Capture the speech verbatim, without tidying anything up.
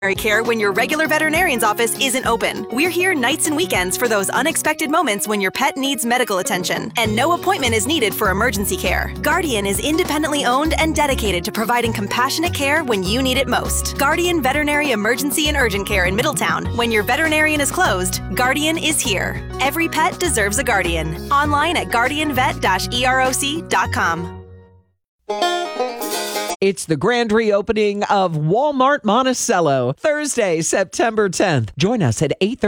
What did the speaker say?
care when your regular veterinarian's office isn't open. We're here nights and weekends for those unexpected moments when your pet needs medical attention, and no appointment is needed for emergency care. Guardian is independently owned and dedicated to providing compassionate care when you need it most. Guardian Veterinary Emergency and Urgent Care in Middletown. When your veterinarian is closed, Guardian is here. Every pet deserves a guardian. Online at guardian vet dash eroc dot com. It's the grand reopening of Walmart Monticello, Thursday, September tenth. Join us at eight thirty